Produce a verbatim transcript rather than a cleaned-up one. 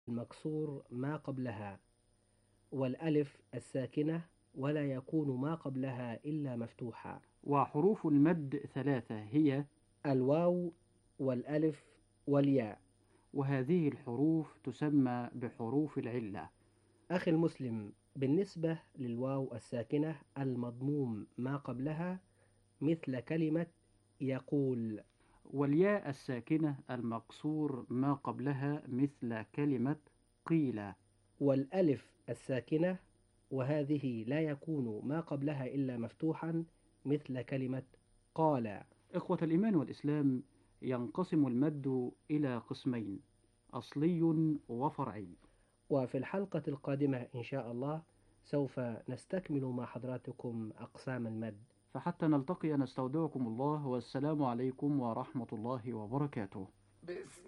المكسور ما قبلها، والألف الساكنة ولا يكون ما قبلها إلا مفتوحا. وحروف المد ثلاثة هي الواو والألف والياء. وهذه الحروف تسمى بحروف العلة. أخي المسلم، بالنسبة للواو الساكنة المضموم ما قبلها مثل كلمة يقول، والياء الساكنة المقصور ما قبلها مثل كلمة قيل. والألف الساكنة وهذه لا يكون ما قبلها إلا مفتوحا مثل كلمة قال. إخوة الإيمان والإسلام، ينقسم المد إلى قسمين: أصلي وفرعي. وفي الحلقة القادمة إن شاء الله سوف نستكمل مع حضراتكم أقسام المد. فحتى نلتقي نستودعكم الله، والسلام عليكم ورحمة الله وبركاته. باسم